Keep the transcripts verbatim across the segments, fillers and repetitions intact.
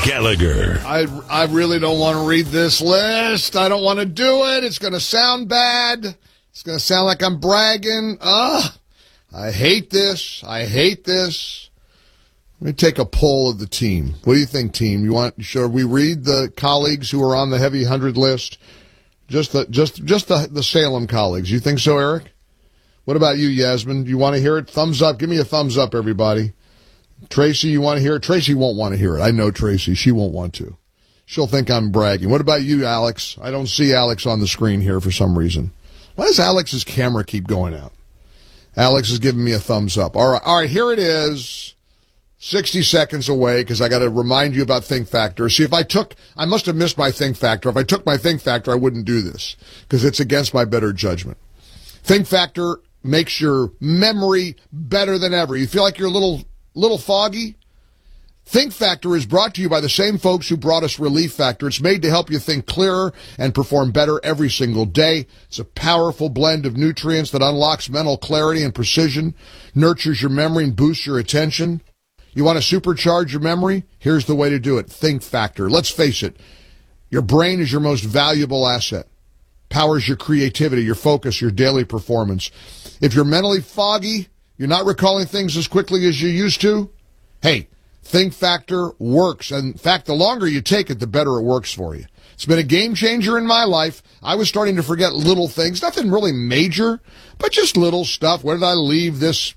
Gallagher. I, I really don't want to read this list. I don't want to do it. It's going to sound bad. It's going to sound like I'm bragging. Ugh. I hate this. I hate this. Let me take a poll of the team. What do you think, team? You want? Should we read the colleagues who are on the heavy hundred list? Just the just just the the Salem colleagues. You think so, Eric? What about you, Yasmin? Do you want to hear it? Thumbs up. Give me a thumbs up, everybody. Tracy, you want to hear it? Tracy won't want to hear it. I know Tracy. She won't want to. She'll think I'm bragging. What about you, Alex? I don't see Alex on the screen here for some reason. Why does Alex's camera keep going out? Alex is giving me a thumbs up. All right, all right, here it is. sixty seconds away because I got to remind you about Think Factor. See, if I took, I must have missed my Think Factor. If I took my Think Factor, I wouldn't do this because it's against my better judgment. Think Factor makes your memory better than ever. You feel like you're a little, little foggy? Think Factor is brought to you by the same folks who brought us Relief Factor. It's made to help you think clearer and perform better every single day. It's a powerful blend of nutrients that unlocks mental clarity and precision, nurtures your memory, and boosts your attention. You want to supercharge your memory? Here's the way to do it. Think Factor. Let's face it. Your brain is your most valuable asset. Powers your creativity, your focus, your daily performance. If you're mentally foggy, you're not recalling things as quickly as you used to, hey, Think Factor works. And in fact, the longer you take it, the better it works for you. It's been a game changer in my life. I was starting to forget little things, nothing really major, but just little stuff. Where did I leave this?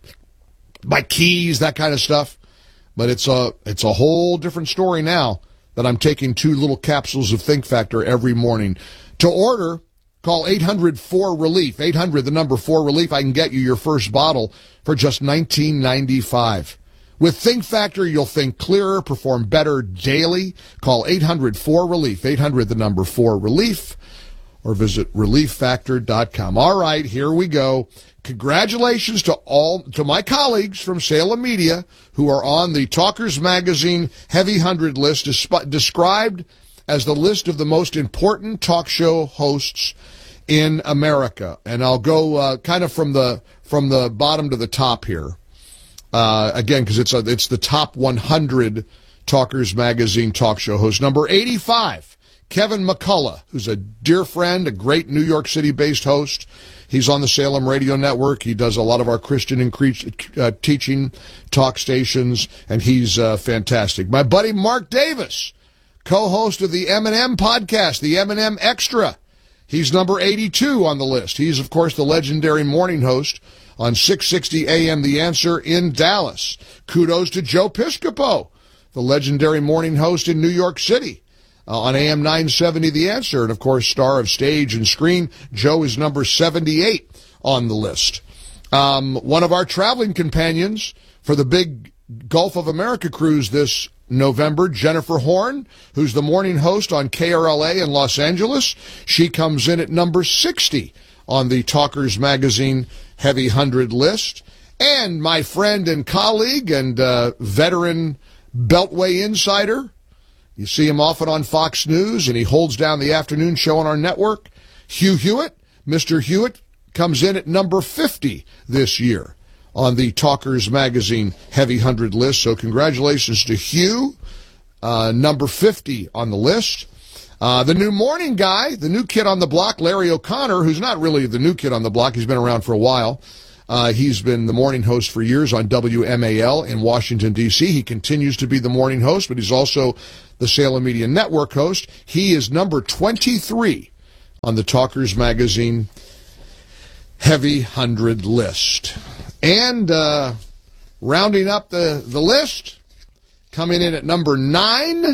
My keys, that kind of stuff. But it's a, it's a whole different story now that I'm taking two little capsules of Think Factor every morning. To order, call eight hundred four relief. eight hundred, the number four relief. I can get you your first bottle for just nineteen ninety-five. With Think Factor, you'll think clearer, perform better daily. Call eight hundred four relief. eight hundred, the number four relief. Or visit relief factor dot com. All right, here we go. Congratulations to all, to my colleagues from Salem Media who are on the Talkers Magazine Heavy Hundred list, described as the list of the most important talk show hosts in America. And I'll go uh, kind of from the from the bottom to the top here. Uh, again, because it's a, it's the top one hundred Talkers Magazine talk show hosts. Number eighty-five, Kevin McCullough, who's a dear friend, a great New York City-based host. He's on the Salem Radio Network. He does a lot of our Christian and cre- uh, teaching talk stations, and he's uh, fantastic. My buddy Mark Davis, co-host of the M and M podcast, the M and M Extra. He's number eighty-two on the list. He's, of course, the legendary morning host on six sixty A M The Answer in Dallas. Kudos to Joe Piscopo, the legendary morning host in New York City uh, on A M nine seventy The Answer. And, of course, star of stage and screen. Joe is number seventy-eight on the list. Um, one of our traveling companions for the big Gulf of America cruise this November, Jennifer Horn, who's the morning host on K R L A in Los Angeles. She comes in at number sixty on the Talkers Magazine Heavy Hundred list. And my friend and colleague and uh, veteran Beltway insider, you see him often on Fox News, and he holds down the afternoon show on our network, Hugh Hewitt. Mister Hewitt comes in at number fifty this year on the Talkers Magazine Heavy Hundred list. So congratulations to Hugh, uh, number fifty on the list. Uh, the new morning guy, the new kid on the block, Larry O'Connor, who's not really the new kid on the block. He's been around for a while. Uh, he's been the morning host for years on W M A L in Washington, D C He continues to be the morning host, but he's also the Salem Media Network host. He is number twenty-three on the Talkers Magazine Heavy Hundred list. And uh, rounding up the, the list, coming in at number nine,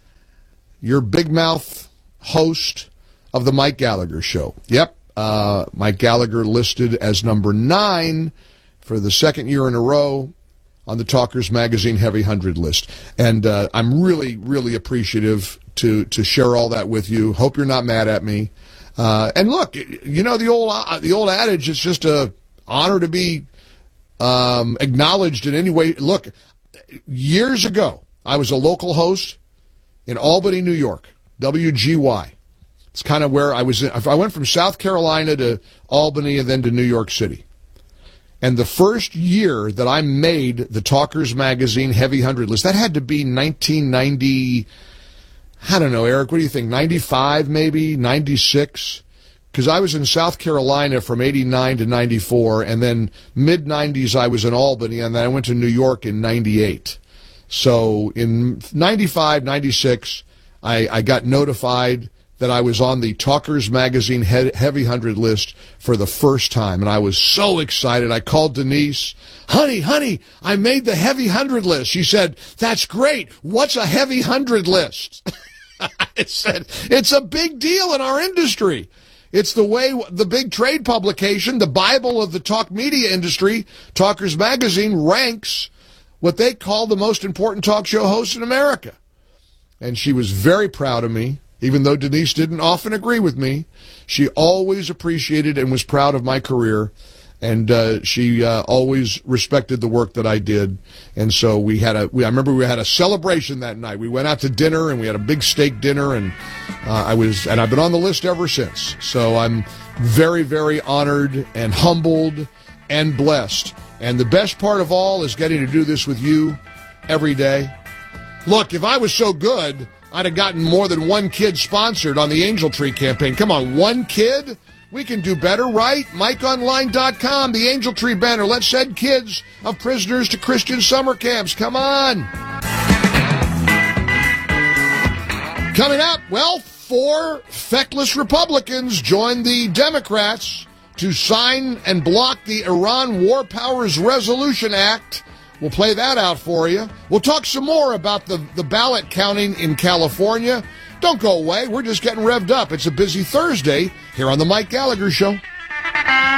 your big mouth host of the Mike Gallagher Show. Yep, uh, Mike Gallagher listed as number nine for the second year in a row on the Talkers Magazine Heavy Hundred list. And uh, I'm really, really appreciative to to share all that with you. Hope you're not mad at me. Uh, and look, you know the old uh, the old adage, it's just a honor to be um, acknowledged in any way. Look, years ago, I was a local host in Albany, New York, W G Y. It's kind of where I was. In, I went from South Carolina to Albany and then to New York City. And the first year that I made the Talkers Magazine Heavy one hundred list, that had to be nineteen ninety, I don't know, Eric, what do you think, ninety-five maybe, ninety-six? Because I was in South Carolina from eighty-nine to ninety-four, and then mid-nineties I was in Albany, and then I went to New York in ninety-eight. So in ninety-five, ninety-six, I, I got notified that I was on the Talkers Magazine Heavy one hundred list for the first time, and I was so excited. I called Denise, honey, honey, I made the Heavy one hundred list. She said, that's great. What's a Heavy one hundred list? I said, it's a big deal in our industry. It's the way the big trade publication, the Bible of the talk media industry, Talkers Magazine, ranks what they call the most important talk show hosts in America. And she was very proud of me. Even though Denise didn't often agree with me, she always appreciated and was proud of my career, and uh, she uh, always respected the work that I did. And so we had a, we, I remember we had a celebration that night. We went out to dinner, and we had a big steak dinner, and uh, I was, and I've been on the list ever since. So I'm very, very honored and humbled and blessed. And the best part of all is getting to do this with you every day. Look, if I was so good, I'd have gotten more than one kid sponsored on the Angel Tree campaign. Come on, one kid? We can do better, right? Mike Online dot com, the Angel Tree banner. Let's send kids of prisoners to Christian summer camps. Come on. Coming up, well, four feckless Republicans joined the Democrats to sign and block the Iran War Powers Resolution Act. We'll play that out for you. We'll talk some more about the, the ballot counting in California. Don't go away. We're just getting revved up. It's a busy Thursday here on The Mike Gallagher Show.